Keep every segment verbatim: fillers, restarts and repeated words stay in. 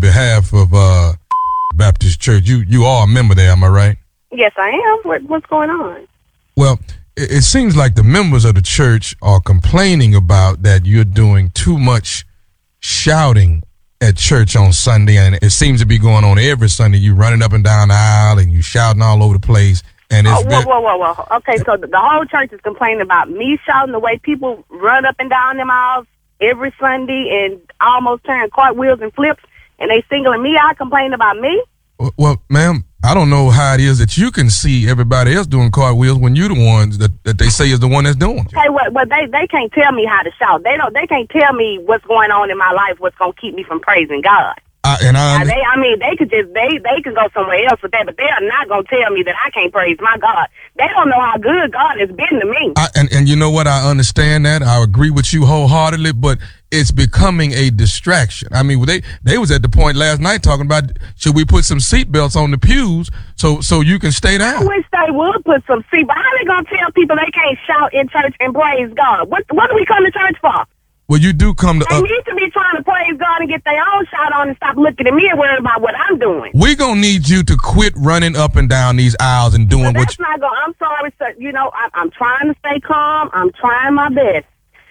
behalf of uh, Baptist Church. You you are a member there, am I right? Yes, I am. What, what's going on? Well, it, it seems like the members of the church are complaining about that you're doing too much shouting at church on Sunday, and it seems to be going on every Sunday. You running up and down the aisle and you shouting all over the place. And it's oh, whoa, whoa, whoa, whoa. Okay, so the, the whole church is complaining about me shouting the way people run up and down them aisles every Sunday and almost turn cartwheels and flips, and they singling me out, complaining about me? Well, well, ma'am, I don't know how it is that you can see everybody else doing cartwheels when you're the ones that, that they say is the one that's doing it. Hey, well, well, they they can't tell me how to shout. They don't. They can't tell me what's going on in my life, what's gonna keep me from praising God. I, and I, now, they, I mean, they could just they they can go somewhere else with that, but they are not gonna tell me that I can't praise my God. They don't know how good God has been to me. I, and and you know what? I understand that. I agree with you wholeheartedly, but it's becoming a distraction. I mean, they they was at the point last night talking about should we put some seatbelts on the pews so so you can stay down. I wish they would put some seat, but how they gonna tell people they can't shout in church and praise God? What what do we come to church for? Well, you do come to. They uh, need to be trying to praise God and get their own shout on and stop looking at me and worrying about what I'm doing. We're gonna need you to quit running up and down these aisles and doing well, what. That's you- not going. I'm sorry, sir. You know, I, I'm trying to stay calm. I'm trying my best.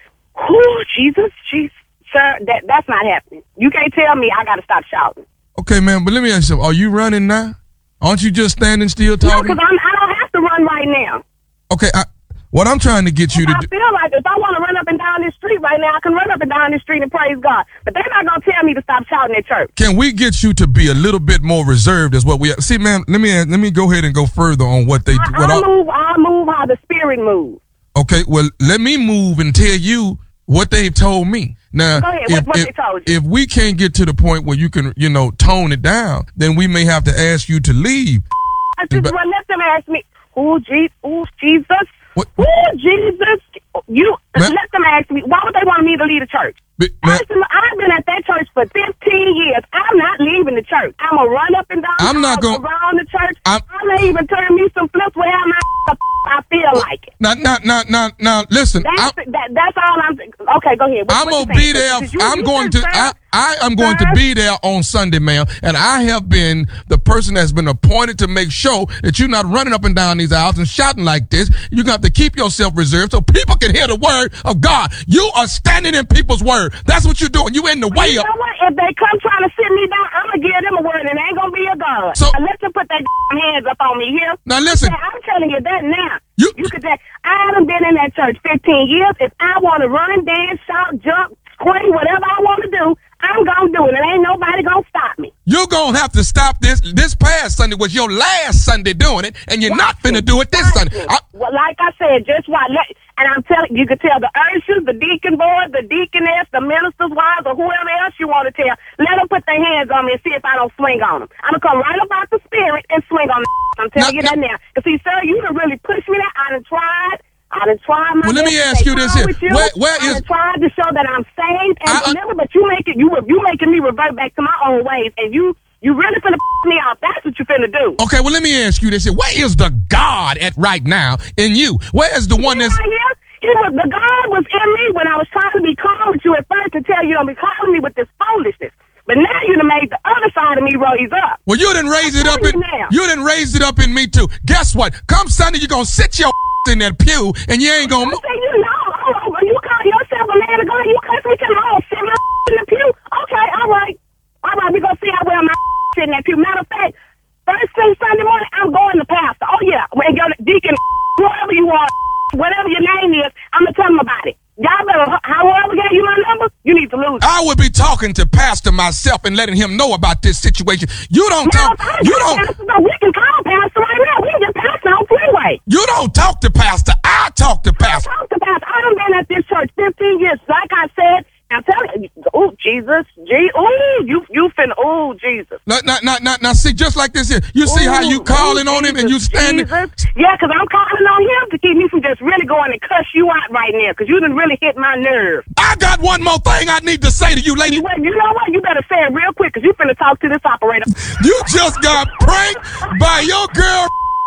Whew, Jesus, Jesus. Sir, that that's not happening. You can't tell me I got to stop shouting. Okay, man, but let me ask you something. Are you running now? Aren't you just standing still talking? No, because I don't have to run right now. Okay, I, what I'm trying to get you if to I do. I feel like if I want to run up and down this street right now, I can run up and down this street and praise God. But they're not going to tell me to stop shouting at church. Can we get you to be a little bit more reserved as what we see, man? Let me let me go ahead and go further on what they. I, what I I, move. I move how the Spirit moves. Okay, well, let me move and tell you what they've told me. Now, Go ahead, if, what, what if, they told you? if we can't get to the point where you can, you know, tone it down, then we may have to ask you to leave. I just well, let them ask me, who, Je- who Jesus? What? Who, Jesus? You Man, let them ask me, why would they want me to leave the church? But, man, I've been at that church for fifteen years. I'm not leaving the church. I'm going to run up and down I'm not gonna, around the church. I'm, I may even turn me some flips wherever my I feel like it. Now, now, now, now, now listen. That's, that, that's all I'm. Okay, go ahead. What, I'm what gonna be there. You, I'm you going to. I, I am going sir? to be there on Sunday, ma'am. And I have been the person that's been appointed to make sure that you're not running up and down these aisles and shouting like this. You're gonna have to keep yourself reserved so people can hear the word of God. You are standing in people's word. That's what you're doing. You in the way you of. know what? If they come trying to sit me down, I'm gonna give them a word, and it ain't gonna be a God. So let them put their hands up on me here. Now listen. I'm telling you that now. You, you could. I haven't been in that church fifteen years. If I want to run, dance, shout, jump, scream, whatever I want to do, I'm gonna do it, and ain't nobody gonna stop me. You're gonna have to stop this. This past Sunday was your last Sunday doing it, and you're Watch not finna it. do it this Watch Sunday. it. I, well, like I said, just why. And I'm telling you, could tell the ushers, the deacon board, the deaconess, the minister's wives, or whoever else you want to tell. Let them put their hands on me and see if I don't swing on them. I'm gonna come right about the Spirit and swing on them. I'm telling Now, you that now. Cause see, sir, you done really pushed me there. I done tried. I done tried my Well, let best me to ask stay you this calm here. with you. Where- where I is- done tried to show that I'm saved and I- delivered, but you make it. You you making me revert back to my own ways, and you you really finna me off. That's what you finna do. Okay, well, let me ask you this here. Where is the God at right now in you? Where is the one that's... Right here, he was, the God was in me when I was trying to be calm with you at first to tell you don't be calling me with this foolishness. But now you done made the other side of me raise up. Well, you didn't raise it I'm up in... telling you now. You didn't raise it up in me, too. Guess what? Come Sunday, you're going to sit your in that pew, and you ain't going I to... say, you know, oh, you call yourself a man of God, you cuss me to the whole sit my in the pew. Okay, all right. All right, we going to see how well my in that pew. Matter of fact, first thing Sunday morning, I'm going to pastor. Oh, yeah. When your deacon, whoever you are, whatever your name is, I'm going to tell them about it. Y'all better, however gave you my number, you need to lose it. I would be talking to Pastor myself and letting him know about this situation. You don't Now, talk... You don't... Pastor, no, we can call Pastor right now. We can get Pastor on freeway. You don't talk to Pastor. I talk to Pastor. I talk to Pastor. I done been at this church fifteen years. Like I said, I'm telling you, oh, Jesus, G, oh, you, you finna, oh, Jesus. Now, now, now, now, now, see, just like this here. You see Ooh, how you calling ooh, on him and you Jesus, standing... Jesus. Yeah, because I'm calling on him to keep me from just really going and cuss you out right now, because you done really hit my nerve. I got one more thing I need to say to you, lady. Well, you know what? You better say it real quick, because you finna talk to this operator. You just got pranked by your girl.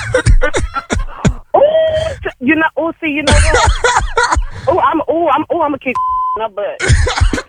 Oh, you know, oh, see, you know what? Oh, I'm, oh, I'm, oh, I'm gonna keep my butt.